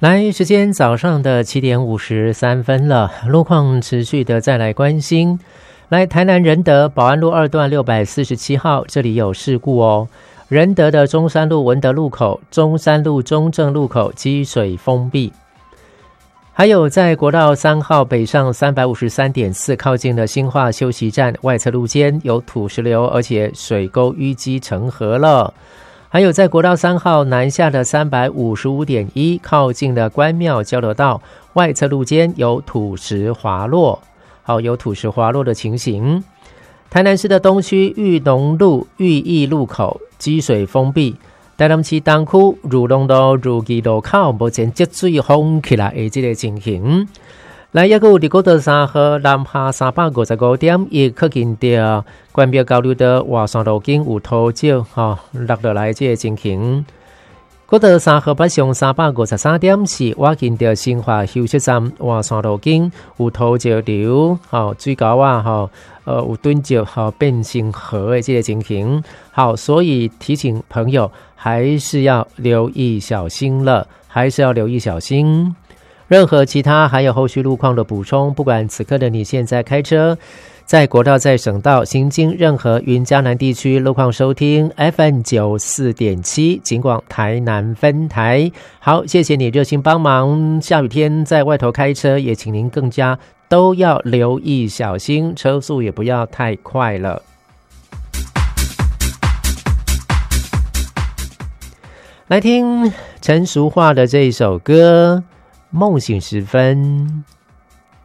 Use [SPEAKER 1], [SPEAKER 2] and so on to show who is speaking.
[SPEAKER 1] 来，时间早上的7点53分了，路况持续的再来关心。来，台南仁德保安路2段647号，这里有事故哦。仁德的中山路文德路口、中山路中正路口积水封闭。还有在国道3号北上 353.4 靠近的新化休息站外侧路肩有土石流，而且水沟淤积成河了。还有在国道3号南下的 355.1 靠近的关庙交流道外侧路肩有土石滑落，有土石滑落的情形。台南市的东区裕农路裕义路口积水封闭，台南市东区儒农路儒义路口目前积水封起来的这个情形。来，也有国道3号南下355点，也靠近的关庙交流道外山路径有土石落下来这个情形。国道3号北上353点是挖近的新化休息站外山路径有土石流，水沟有蹲石变成河的这个情形。好，所以提醒朋友还是要留意小心了，还是要留意小心。任何其他还有后续路况的补充，不管此刻的你现在开车在国道在省道行经任何云嘉南地区路况收听 FM94.7 警广台南分台。好，谢谢你热心帮忙，下雨天在外头开车也请您更加都要留意小心，车速也不要太快了。来听陈淑桦的这一首歌梦醒时分。